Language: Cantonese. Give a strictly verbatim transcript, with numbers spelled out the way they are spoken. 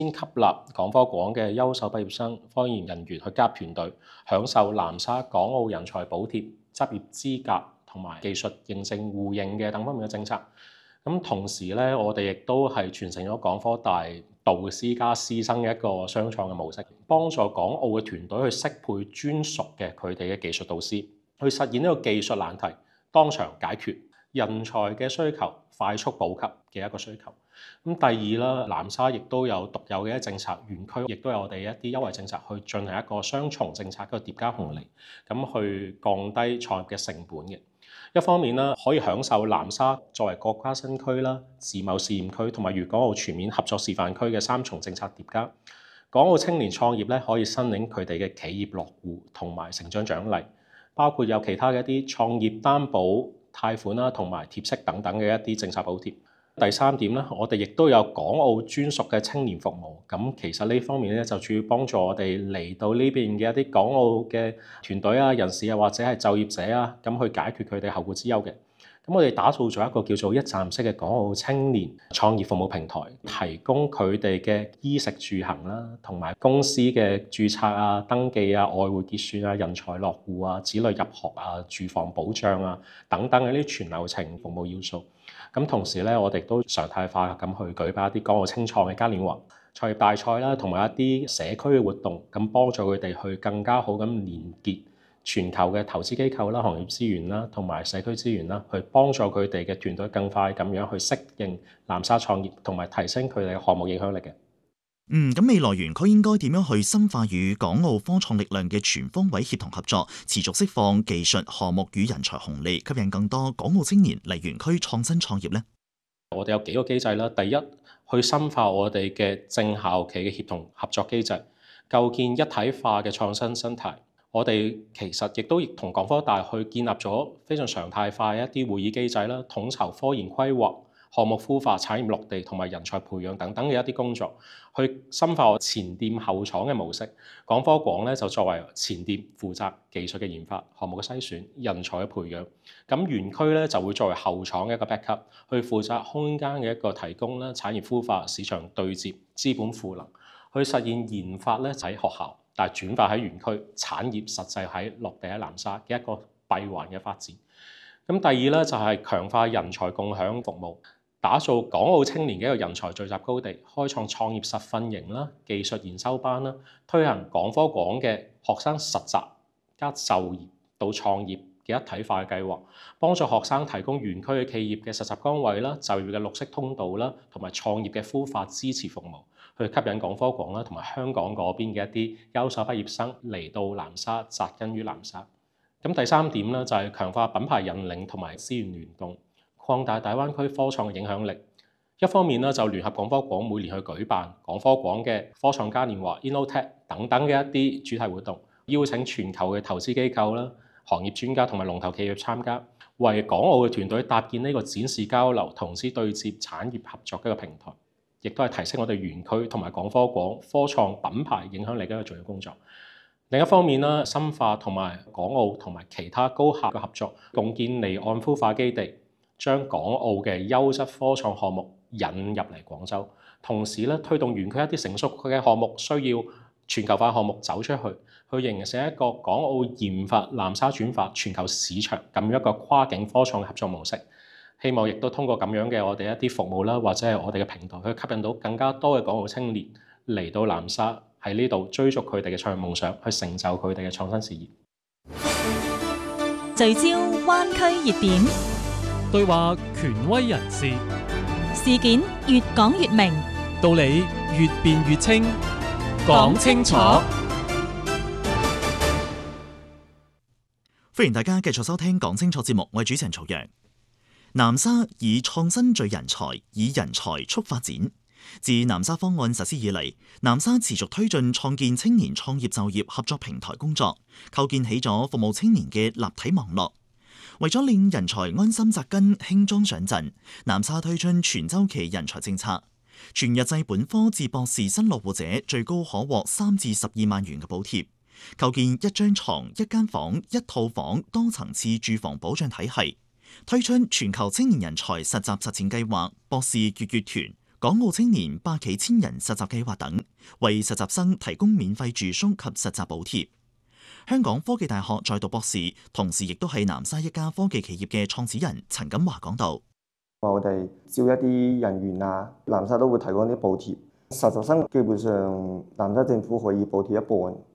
先吸納港科廣嘅優秀畢業生、科研人員去加入團隊，享受南沙港澳人才補貼、執業資格同埋技術認證互認嘅等方面嘅政策。咁同時咧，我哋亦都係傳承咗港科大導師加師生嘅一個雙創嘅模式，幫助港澳嘅團隊去適配專屬嘅佢哋嘅技術導師，去實現呢個技術難題當場解決人才嘅需求，快速補給嘅一個需求。咁第二啦，南沙亦都有獨有嘅一政策，園區亦都有我哋一啲優惠政策去進行一個雙重政策嘅疊加紅利，咁去降低創業嘅成本嘅。一方面咧，可以享受南沙作為國家新區啦、自貿試驗區同埋粵港澳全面合作示範區嘅三重政策疊加，港澳青年創業咧可以申領佢哋嘅企業落戶同埋成長獎勵，包括有其他嘅一啲創業擔保貸款啦，同埋貼息等等嘅一啲政策補貼。第三點咧，我哋亦都有港澳專屬嘅青年服務。咁其實呢方面咧，就主要幫助我哋嚟到呢邊嘅一啲港澳嘅團隊啊、人士啊，或者係就業者啊，咁去解決佢哋後顧之憂嘅。咁我哋打造咗一個叫做一站式嘅港澳青年創業服務平台，提供佢哋嘅衣食住行啦，同埋公司嘅註冊啊、登記啊、外匯結算啊、人才落戶啊、子女入學啊、住房保障啊等等嘅呢啲全流程服務要素。咁同時咧，我哋都常態化咁去舉辦一啲港澳青創嘅嘉年華、創業大賽啦，同埋一啲社區嘅活動，咁幫助佢哋去更加好咁連結全球嘅投資機構啦、行業資源啦，同埋社區資源啦，去幫助佢哋嘅團隊更快咁樣去適應南沙創業，同埋提升佢哋嘅項目影響力嘅。 嗯，咁未來園區應該點樣去深化與港澳科創力量嘅全方位協同合作，持續釋放技術項目與人才紅利，吸引更多港澳青年嚟園區創新創業呢？ 我哋有幾個機制啦，第一，去深化我哋嘅正校企嘅協同合作機制，構建一體化嘅創新生態。我哋其實亦都同港科大去建立咗非常常態化嘅一啲會議機制啦，統籌科研規劃、項目孵化、產業落地同埋人才培養等等嘅一啲工作，去深化我前店後廠嘅模式。港科廣咧就作為前店負責技術嘅研發、項目嘅篩選、人才嘅培養，咁園區咧就會作為後廠嘅一個 backup，去負責空間嘅一個提供啦、產業孵化、市場對接、資本賦能，去實現研發咧喺學校，但係轉化喺園區，產業實際喺落地喺南沙嘅一個閉環嘅發展。咁第二咧就係強化人才共享服務。打造港澳青年嘅一個人才聚集高地，開創創業實訓營啦、技術研修班啦，推行港科廣嘅學生實習加就業到創業嘅一體化嘅計劃，幫助學生提供園區嘅企業嘅實習崗位啦、就業嘅綠色通道啦，同埋創業嘅孵化支持服務，去吸引港科廣啦同埋香港嗰邊嘅一啲優秀畢業生嚟到南沙紮根於南沙。咁第三點咧就係強化品牌引領同埋資源聯動。擴大大灣區科創嘅影響力，一方面咧就聯合港科廣每年去舉辦港科廣嘅科創嘉年華、InnoTech 等等嘅一啲主題活動，邀請全球嘅投資機構啦、行業專家同埋龍頭企業參加，為港澳嘅團隊搭建呢個展示交流、同時對接產業合作嘅一個平台，亦都係提升我哋園區同埋港科廣科創品牌影響力嘅一個重要工作。另一方面啦，深化同埋港澳同埋其他高校嘅合作，共建離岸孵化基地。將港澳嘅優質科創項目引入嚟廣州，同時咧推動園區一啲成熟嘅項目需要全球化項目走出去，去形成一個港澳研發南沙轉化全球市場咁樣一個跨境科創嘅合作模式。希望亦都通過咁樣嘅我哋一啲服務啦，或者係我哋嘅平台，去吸引到更加多嘅港澳青年嚟到南沙喺呢度追逐佢哋嘅創業夢想，去成就佢哋嘅創新事業。 聚焦灣區熱點。 對話權威人士， 事件越講越明， 道理越辯越清，講清楚。 歡迎大家繼續收聽講清楚節目，我係主持人曹陽。南沙以創新聚人才，以人才促發展。自南沙方案實施以嚟，南沙持續推進創建青年創業就業合作平台工作，構建起咗服務青年嘅立體網絡。為咗令人才安心紮根、輕裝上陣，南沙推出全周期人才政策，全日制本科至博士新落戶者最高可獲三至十二萬元嘅補貼，構建一張床、一間房、一套房多層次住房保障體系，推出全球青年人才實習實踐計劃、博士月月團、 港澳青年百企千人實習計劃等，為實習生提供免費住宿及實習補貼。香港科技大學在讀博士，同時亦都係南沙一家科技企業嘅創始人陳錦華講道： 我哋招一啲人員啊，南沙都會提供啲補貼。實習生基本上南沙政府可以補貼一半。